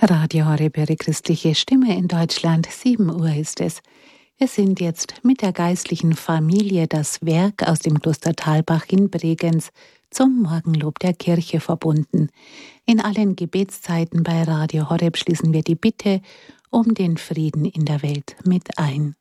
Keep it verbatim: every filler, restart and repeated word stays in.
Radio Horeb, Ihre christliche Stimme in Deutschland. sieben Uhr ist es. Wir sind jetzt mit der geistlichen Familie Das Werk aus dem Kloster Thalbach in Bregenz zum Morgenlob der Kirche verbunden. In allen Gebetszeiten bei Radio Horeb schließen wir die Bitte um den Frieden in der Welt mit ein.